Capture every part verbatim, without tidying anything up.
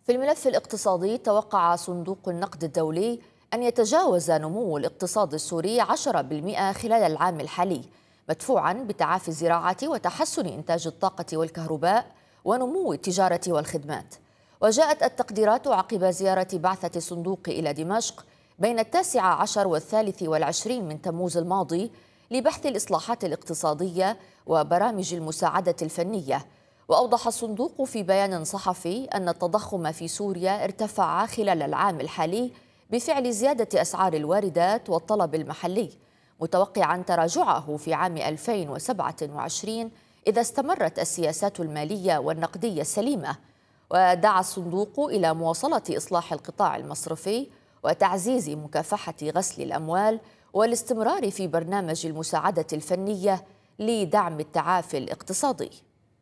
في الملف الاقتصادي، توقع صندوق النقد الدولي أن يتجاوز نمو الاقتصاد السوري عشرة بالمئة خلال العام الحالي، مدفوعا بتعافي الزراعة وتحسن إنتاج الطاقة والكهرباء ونمو التجارة والخدمات. وجاءت التقديرات عقب زيارة بعثة الصندوق إلى دمشق بين التاسع عشر والثالث والعشرين من تموز الماضي لبحث الإصلاحات الاقتصادية وبرامج المساعدة الفنية. وأوضح الصندوق في بيان صحفي أن التضخم في سوريا ارتفع خلال العام الحالي بفعل زيادة أسعار الواردات والطلب المحلي، متوقعا تراجعه في عام ألفين وسبعة وعشرين إذا استمرت السياسات المالية والنقدية السليمة. ودعا الصندوق إلى مواصلة إصلاح القطاع المصرفي وتعزيز مكافحة غسل الأموال والاستمرار في برنامج المساعدة الفنية لدعم التعافي الاقتصادي.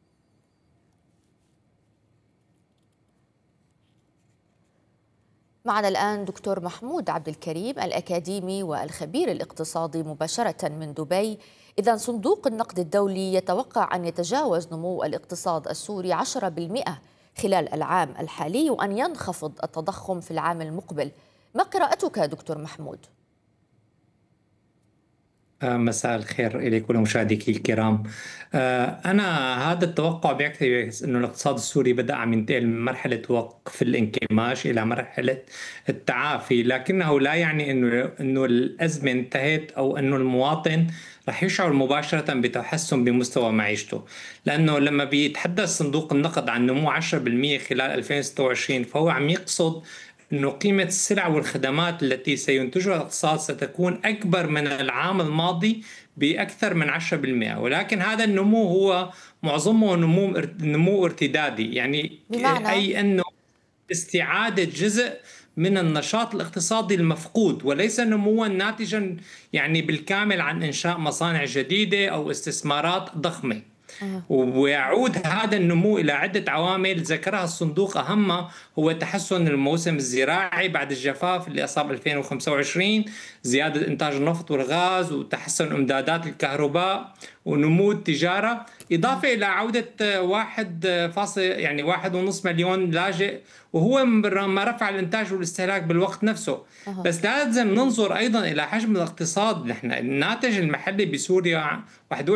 معنا الآن دكتور محمود عبد الكريم الأكاديمي والخبير الاقتصادي مباشرة من دبي. إذن صندوق النقد الدولي يتوقع أن يتجاوز نمو الاقتصاد السوري عشرة بالمئة خلال العام الحالي وأن ينخفض التضخم في العام المقبل. ما قراءتك دكتور محمود؟ مساء الخير إليك ولمشاهديك الكرام. أنا هذا التوقع بيعكس أنه الاقتصاد السوري بدأ عم ينتقل من مرحلة وقف الانكماش إلى مرحلة التعافي، لكنه لا يعني أنه أنه الأزمة انتهت أو أنه المواطن رح يشعر مباشرة بتحسن بمستوى معيشته، لأنه لما بيتحدث صندوق النقد عن نمو عشرة بالمئة خلال ألفين وستة وعشرين فهو عم يقصد أنه قيمة السلع والخدمات التي سينتجها الاقتصاد ستكون أكبر من العام الماضي بأكثر من عشرة بالمئة، ولكن هذا النمو هو معظمه نمو نمو ارتدادي، يعني بمعنى أي أنه استعادة جزء من النشاط الاقتصادي المفقود، وليس نموا ناتجا يعني بالكامل عن إنشاء مصانع جديدة أو استثمارات ضخمة. أه. ويعود هذا النمو إلى عدة عوامل ذكرها الصندوق، أهمها هو تحسن الموسم الزراعي بعد الجفاف اللي أصاب ألفين وخمسة وعشرين، زيادة إنتاج النفط والغاز، وتحسن إمدادات الكهرباء، ونمو التجارة، إضافة إلى عودة واحد فاصل يعني واحد ونصف مليون لاجئ، وهو ما رفع الإنتاج والاستهلاك بالوقت نفسه. أه. بس لازم ننظر أيضا إلى حجم الاقتصاد. نحن الناتج المحلي بسوريا واحد